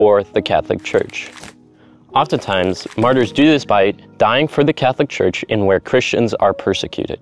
or the Catholic Church. Oftentimes, martyrs do this by dying for the Catholic Church in where Christians are persecuted.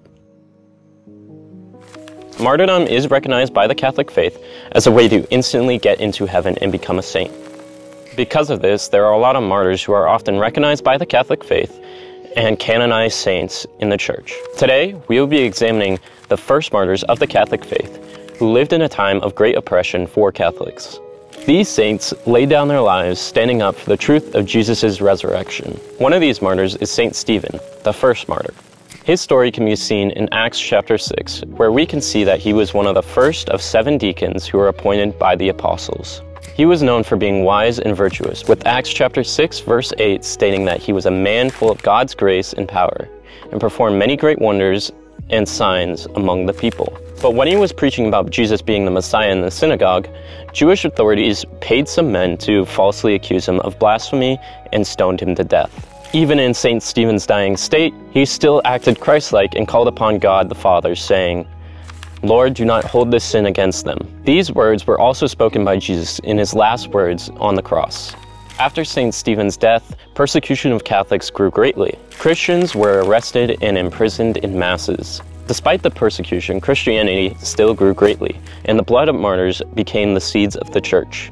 Martyrdom is recognized by the Catholic faith as a way to instantly get into heaven and become a saint. Because of this, there are a lot of martyrs who are often recognized by the Catholic faith and canonized saints in the Church. Today, we will be examining the first martyrs of the Catholic faith who lived in a time of great oppression for Catholics. These saints laid down their lives standing up for the truth of Jesus' resurrection. One of these martyrs is Saint Stephen, the first martyr. His story can be seen in Acts chapter 6, where we can see that he was one of the first of 7 deacons who were appointed by the apostles. He was known for being wise and virtuous, with Acts chapter 6 verse 8 stating that he was a man full of God's grace and power, and performed many great wonders and signs among the people. But when he was preaching about Jesus being the Messiah in the synagogue, Jewish authorities paid some men to falsely accuse him of blasphemy and stoned him to death. Even in St. Stephen's dying state, he still acted Christ-like and called upon God the Father, saying, "Lord, do not hold this sin against them." These words were also spoken by Jesus in his last words on the cross. After St. Stephen's death, persecution of Catholics grew greatly. Christians were arrested and imprisoned in masses. Despite the persecution, Christianity still grew greatly, and the blood of martyrs became the seeds of the Church.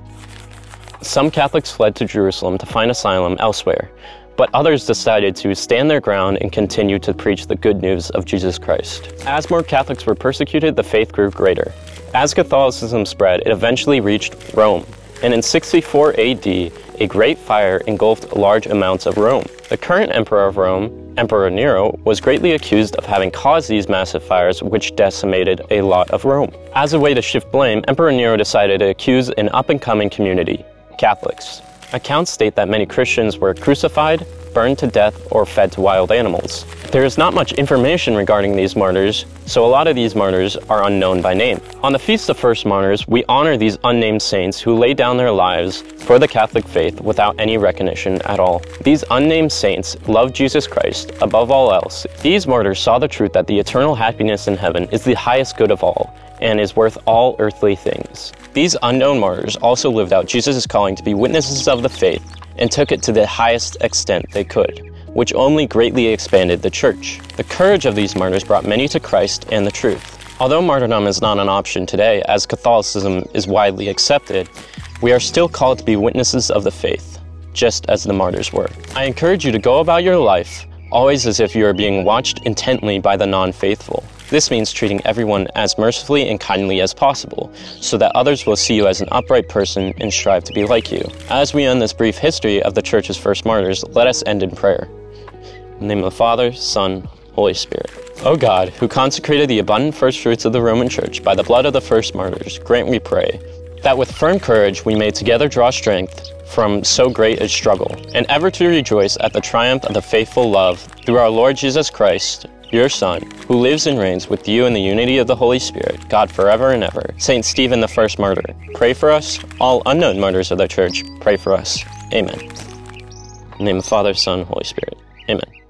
Some Catholics fled to Jerusalem to find asylum elsewhere, but others decided to stand their ground and continue to preach the good news of Jesus Christ. As more Catholics were persecuted, the faith grew greater. As Catholicism spread, it eventually reached Rome, and in 64 AD, a great fire engulfed large amounts of Rome. The current emperor of Rome, Emperor Nero, was greatly accused of having caused these massive fires which decimated a lot of Rome. As a way to shift blame, Emperor Nero decided to accuse an up-and-coming community, Catholics. Accounts state that many Christians were crucified, burned to death, or fed to wild animals. There is not much information regarding these martyrs, so a lot of these martyrs are unknown by name. On the Feast of First Martyrs, we honor these unnamed saints who laid down their lives for the Catholic faith without any recognition at all. These unnamed saints loved Jesus Christ above all else. These martyrs saw the truth that the eternal happiness in heaven is the highest good of all and is worth all earthly things. These unknown martyrs also lived out Jesus' calling to be witnesses of the faith and took it to the highest extent they could, which only greatly expanded the Church. The courage of these martyrs brought many to Christ and the truth. Although martyrdom is not an option today, as Catholicism is widely accepted, we are still called to be witnesses of the faith, just as the martyrs were. I encourage you to go about your life always as if you are being watched intently by the non-faithful. This means treating everyone as mercifully and kindly as possible, so that others will see you as an upright person and strive to be like you. As we end this brief history of the Church's first martyrs, let us end in prayer. In the name of the Father, Son, Holy Spirit. O God, who consecrated the abundant first fruits of the Roman Church by the blood of the first martyrs, grant, we pray, that with firm courage we may together draw strength from so great a struggle, and ever to rejoice at the triumph of the faithful love through our Lord Jesus Christ, your Son, who lives and reigns with you in the unity of the Holy Spirit, God forever and ever. Saint Stephen the first martyr, pray for us. All unknown martyrs of the Church, pray for us. Amen. In the name of the Father, Son, Holy Spirit. Amen.